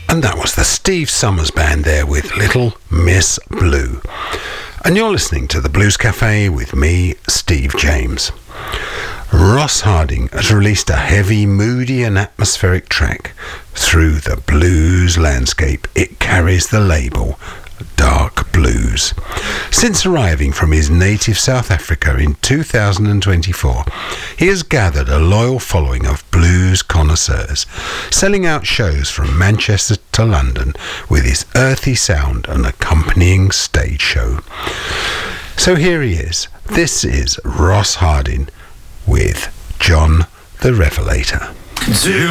And that was the Steve Summers Band there with Little Miss Blue. And you're listening to the Blues Cafe with me, Steve James. Ross Harding has released a heavy, moody and atmospheric track. Through the blues landscape, it carries the label Dark Blues. Since arriving from his native South Africa in 2024, he has gathered a loyal following of blues connoisseurs, selling out shows from Manchester to London with his earthy sound and accompanying stage show. So here he is. This is Ross Harding with John the Revelator.